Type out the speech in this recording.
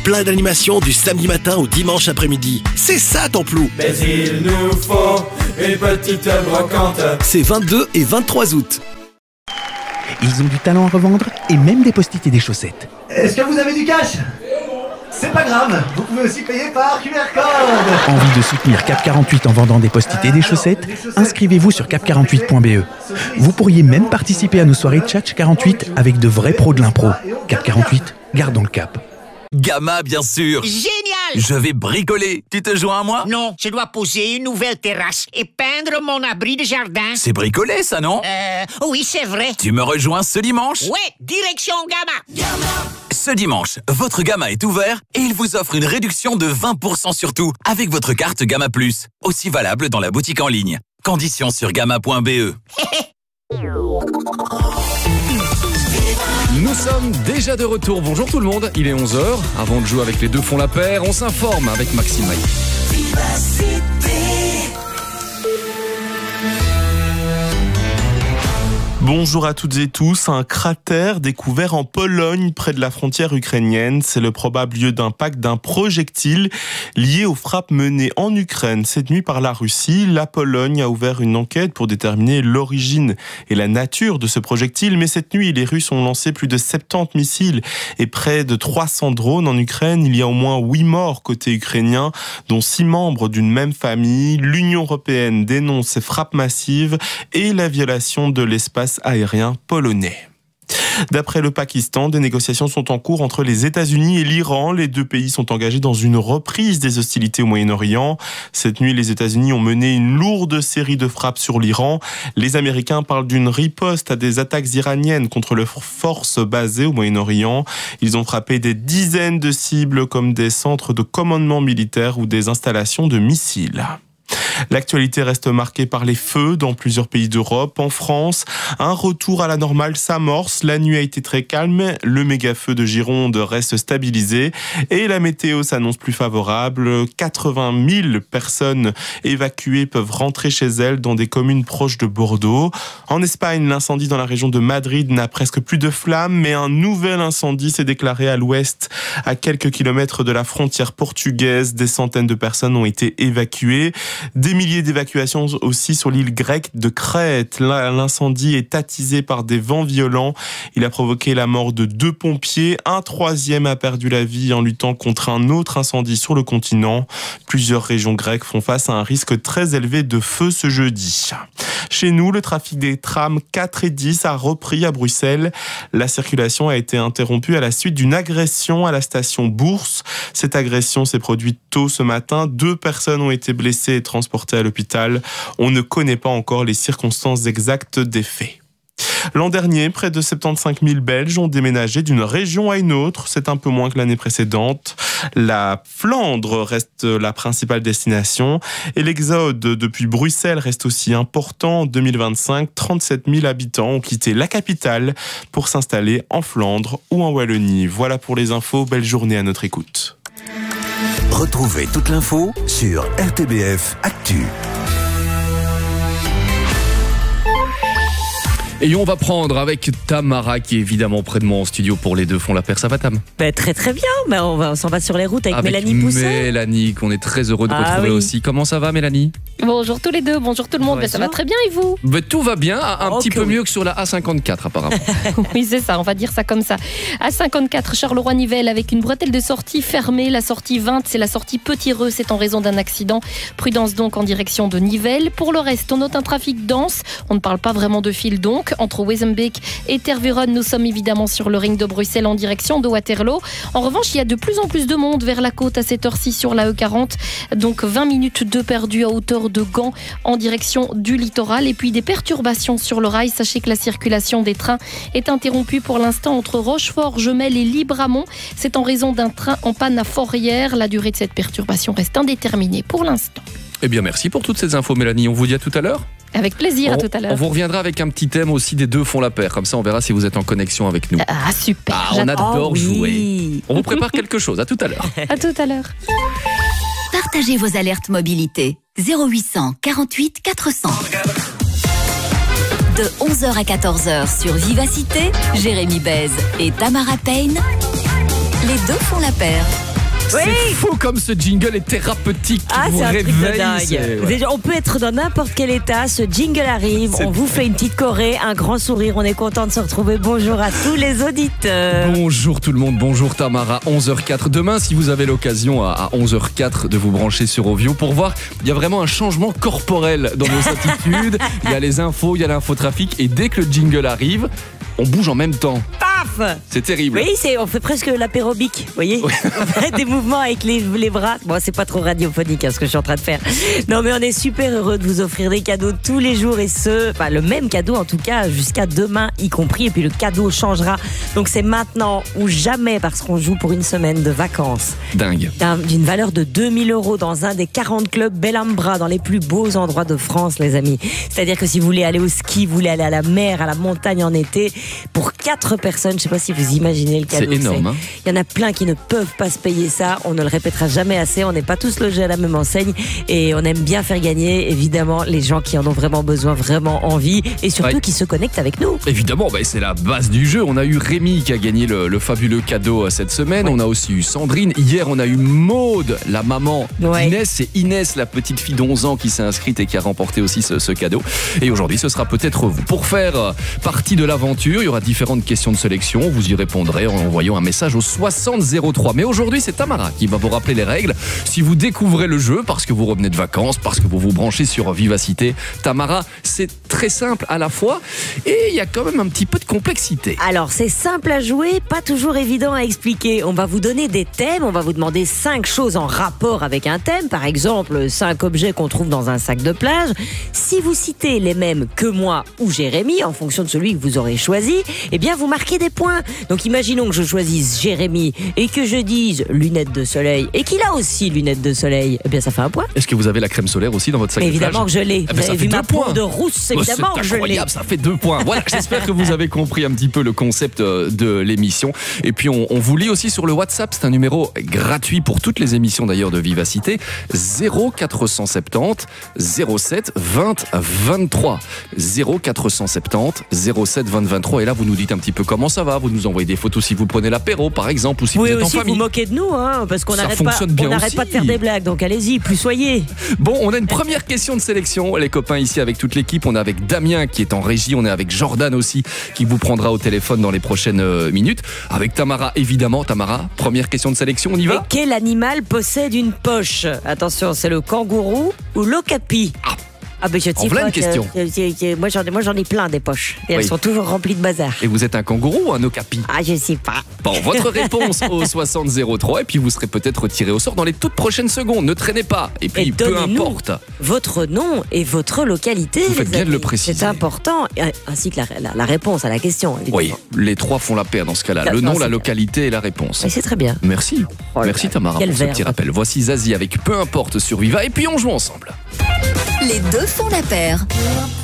plein d'animations du samedi matin au dimanche après-midi. C'est ça ton plou. Mais il nous faut une petite brocante. C'est 22 et 23 août. Ils ont du talent à revendre et même des post-it et des chaussettes. Est-ce que vous avez du cash ? C'est pas grave, vous pouvez aussi payer par QR code. Envie de soutenir Cap 48 en vendant des post-it et des chaussettes ? Inscrivez-vous sur cap48.be. Vous pourriez même participer à nos soirées Tchatch 48 avec de vrais pros de l'impro. Cap 48, gardons le cap. Gamma, bien sûr. Génial! Je vais bricoler. Tu te joins à moi? Non, je dois poser une nouvelle terrasse et peindre mon abri de jardin. C'est bricolé, ça, non? Oui, c'est vrai. Tu me rejoins ce dimanche? Ouais, direction Gamma. Ce dimanche, votre Gamma est ouvert et il vous offre une réduction de 20% sur tout avec votre carte Gamma Plus. Aussi valable dans la boutique en ligne. Conditions sur gamma.be. Nous sommes déjà de retour. Bonjour tout le monde, il est 11h. Avant de jouer avec les deux fonds la paire, on s'informe avec Maxime Maillet. Bonjour à toutes et tous. Un cratère découvert en Pologne près de la frontière ukrainienne. C'est le probable lieu d'impact d'un projectile lié aux frappes menées en Ukraine cette nuit par la Russie. La Pologne a ouvert une enquête pour déterminer l'origine et la nature de ce projectile. Mais cette nuit, les Russes ont lancé plus de 70 missiles et près de 300 drones en Ukraine. Il y a au moins 8 morts côté ukrainien, dont 6 membres d'une même famille. L'Union européenne dénonce ces frappes massives et la violation de l'espace aérien polonais. D'après le Pakistan, des négociations sont en cours entre les États-Unis et l'Iran. Les deux pays sont engagés dans une reprise des hostilités au Moyen-Orient. Cette nuit, les États-Unis ont mené une lourde série de frappes sur l'Iran. Les Américains parlent d'une riposte à des attaques iraniennes contre leurs forces basées au Moyen-Orient. Ils ont frappé des dizaines de cibles comme des centres de commandement militaire ou des installations de missiles. L'actualité reste marquée par les feux dans plusieurs pays d'Europe. En France, un retour à la normale s'amorce. La nuit a été très calme. Le méga-feu de Gironde reste stabilisé et la météo s'annonce plus favorable. 80 000 personnes évacuées peuvent rentrer chez elles dans des communes proches de Bordeaux. En Espagne, l'incendie dans la région de Madrid n'a presque plus de flammes, mais un nouvel incendie s'est déclaré à l'ouest, à quelques kilomètres de la frontière portugaise. Des centaines de personnes ont été évacuées. Des milliers d'évacuations aussi sur l'île grecque de Crète. L'incendie est attisé par des vents violents. Il a provoqué la mort de 2 pompiers. Un troisième a perdu la vie en luttant contre un autre incendie sur le continent. Plusieurs régions grecques font face à un risque très élevé de feu ce jeudi. Chez nous, le trafic des trams 4 et 10 a repris à Bruxelles. La circulation a été interrompue à la suite d'une agression à la station Bourse. Cette agression s'est produite tôt ce matin. 2 personnes ont été blessées et transportées à l'hôpital. On ne connaît pas encore les circonstances exactes des faits. L'an dernier, près de 75 000 Belges ont déménagé d'une région à une autre. C'est un peu moins que l'année précédente. La Flandre reste la principale destination et l'exode depuis Bruxelles reste aussi important. En 2025, 37 000 habitants ont quitté la capitale pour s'installer en Flandre ou en Wallonie. Voilà pour les infos. Belle journée à notre écoute. Retrouvez toute l'info sur RTBF Actu. Et on va prendre avec Tamara qui est évidemment près de moi en studio pour les deux fonds la paire. Ça va Tam? Très très bien, on s'en va sur les routes avec Mélanie Poussin. Mélanie qu'on est très heureux de retrouver aussi. Comment ça va Mélanie? Bonjour tous les deux, bonjour tout le monde. Ça va très bien et vous? Tout va bien, un petit peu mieux que sur la A54 apparemment. Oui c'est ça, on va dire ça comme ça. A54 Charleroi-Nivelles avec une bretelle de sortie fermée. La sortie 20 c'est la sortie Petit-Reux, c'est en raison d'un accident. Prudence donc en direction de Nivelles. Pour le reste, on note un trafic dense. On ne parle pas vraiment de fil donc. Entre Wezenbeek et Tervuren, nous sommes évidemment sur le ring de Bruxelles en direction de Waterloo. En revanche, il y a de plus en plus de monde vers la côte à cette heure-ci sur la E40. Donc 20 minutes de perdu à hauteur de Gand en direction du littoral. Et puis des perturbations sur le rail. Sachez que la circulation des trains est interrompue pour l'instant entre Rochefort, Jemelle et Libramont. C'est en raison d'un train en panne à Fourrière. La durée de cette perturbation reste indéterminée pour l'instant. Eh bien merci pour toutes ces infos Mélanie. On vous dit à tout à l'heure. Avec plaisir, à tout à l'heure. On vous reviendra avec un petit thème aussi des deux fonds la paire. Comme ça, on verra si vous êtes en connexion avec nous. Ah, super. On adore jouer. On vous prépare quelque chose. À tout à l'heure. À tout à l'heure. Partagez vos alertes mobilité. 0800 48 400. De 11h à 14h sur Vivacité, Jérémy Bèze et Tamara Payne. Les deux font la paire. C'est fou comme ce jingle est thérapeutique. C'est un truc de dingue. Déjà, on peut être dans n'importe quel état. Ce jingle arrive, on vous fait une petite choré, un grand sourire. On est content de se retrouver. Bonjour à tous les auditeurs. Bonjour tout le monde. Bonjour Tamara. 11h04. Demain, si vous avez l'occasion à 11h04 de vous brancher sur Ovio pour voir, il y a vraiment un changement corporel dans nos attitudes. Il y a les infos, il y a l'infotrafic et dès que le jingle arrive, on bouge en même temps. Paf! C'est terrible. Oui, on fait presque l'apérobique, vous voyez. On fait des mouvements avec les bras. Bon, c'est pas trop radiophonique ce que je suis en train de faire. Non, mais on est super heureux de vous offrir des cadeaux tous les jours et le même cadeau en tout cas jusqu'à demain y compris. Et puis le cadeau changera. Donc c'est maintenant ou jamais parce qu'on joue pour une semaine de vacances. Dingue. D'une valeur de 2000 € dans un des 40 clubs Bellambra dans les plus beaux endroits de France, les amis. C'est-à-dire que si vous voulez aller au ski, vous voulez aller à la mer, à la montagne en été, pour 4 personnes, je ne sais pas si vous imaginez le cadeau. C'est énorme. Hein. Il y en a plein qui ne peuvent pas se payer ça. On ne le répétera jamais assez. On n'est pas tous logés à la même enseigne et on aime bien faire gagner, évidemment, les gens qui en ont vraiment besoin, vraiment envie et surtout qui se connectent avec nous. Évidemment, c'est la base du jeu. On a eu Rémi qui a gagné le fabuleux cadeau cette semaine. On a aussi eu Sandrine. Hier, on a eu Maude, la maman d'Inès. C'est Inès, la petite fille d'11 ans qui s'est inscrite et qui a remporté aussi ce cadeau. Et aujourd'hui, ce sera peut-être vous. Pour faire partie de l'aventure, il y aura différentes questions de sélection. Vous y répondrez en envoyant un message au 6003. Mais aujourd'hui, c'est Tamara qui va vous rappeler les règles. Si vous découvrez le jeu parce que vous revenez de vacances, parce que vous vous branchez sur Vivacité, Tamara, c'est très simple à la fois et il y a quand même un petit peu de complexité. Alors, c'est simple à jouer, pas toujours évident à expliquer. On va vous donner des thèmes, on va vous demander 5 choses en rapport avec un thème. Par exemple, 5 objets qu'on trouve dans un sac de plage. Si vous citez les mêmes que moi ou Jérémy, en fonction de celui que vous aurez choisi, eh bien vous marquez des points. Donc imaginons que je choisisse Jérémy et que je dise lunettes de soleil et qu'il a aussi lunettes de soleil, eh bien ça fait un point. Est-ce que vous avez la crème solaire aussi dans votre sac de plage ? Évidemment que je l'ai. Vous avez vu ma peau de rousse, évidemment que je l'ai. Incroyable, ça fait 2 points. Voilà, j'espère que vous avez compris un petit peu le concept de l'émission. Et puis on vous lit aussi sur le WhatsApp, c'est un numéro gratuit pour toutes les émissions d'ailleurs de Vivacité, 0470 07 20 23. 0470 07 20 23. Et là, vous nous dites un petit peu comment ça va. Vous nous envoyez des photos si vous prenez l'apéro, par exemple, ou si vous êtes en famille. Vous moquez de nous, parce qu'on n'arrête pas de faire des blagues. Donc allez-y, plus soyez. Bon, on a une première question de sélection, les copains, ici avec toute l'équipe. On est avec Damien qui est en régie. On est avec Jordan aussi qui vous prendra au téléphone dans les prochaines minutes. Avec Tamara, évidemment. Tamara, première question de sélection, on y va ? Et quel animal possède une poche ? Attention, c'est le kangourou ou l'okapi ? En pleine question. Moi j'en ai plein des poches. Et elles sont toujours remplies de bazar. Et vous êtes un kangourou ou un okapi ? Je sais pas. Bon, votre réponse au 6003 et puis vous serez peut-être tiré au sort dans les toutes prochaines secondes. Ne traînez pas. Et puis peu importe. Votre nom et votre localité. Vous faites bien de le préciser. C'est important. Ainsi que la réponse à la question. Évidemment. Oui, les 3 font la paire dans ce cas-là. Le nom, la localité et la réponse. Et c'est très bien. Merci. Merci Tamara pour ce petit rappel. Voici Zazie avec Peu importe sur Viva et puis on joue ensemble. Les deux font la paire.